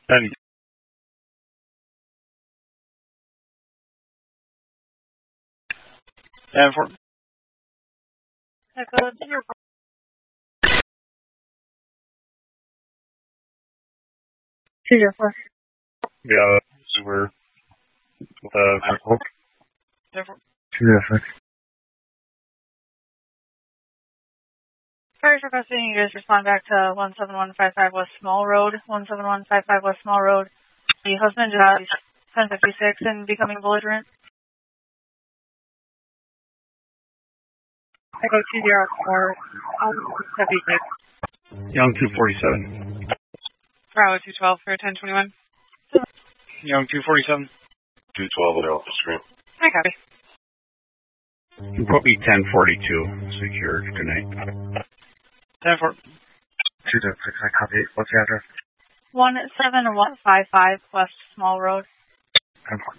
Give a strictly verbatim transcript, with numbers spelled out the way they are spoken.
ten. ten four. Echo zero. Two zero four. Yeah, super. With a uh, ten four. two zero six. Fire requesting you guys respond back to one seven one five five West Small Road, one seven one five five West Small Road. The husband is ten fifty-six and becoming belligerent. Echo two zero four, fifty-six. Young two forty-seven. Bravo two twelve for ten twenty-one. Young two forty-seven. two twelve on the Alpha Screen. I copy. You put me ten forty-two. Secured. Good night. ten four. two zero six, I copy. What's the address? one seven one five five West Small Road. ten four.